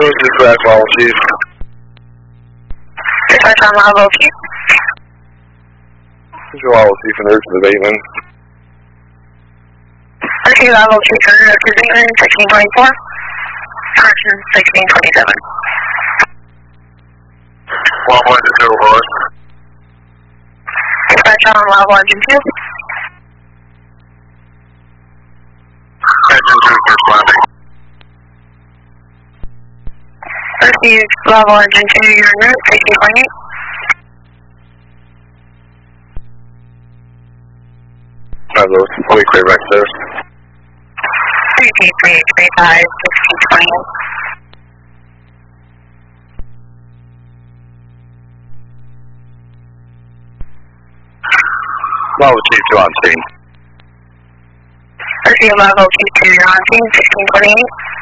dispatch, Bravo Chief. Dispatch on Bravo Chief. Bravo Chief in urgent abatement. Okay, Bravo Chief in urgent abatement, 1624. Correction, 1627. 1104. Dispatch on Bravo Engine 2. Engine 2 responding. Received Bravo Engine 2, you're en route, 1628. Bravo, fully clear back there. 3P3835, 1628. Bravo Chief 2 on scene. Received Bravo Chief 2, you're on scene, 1628.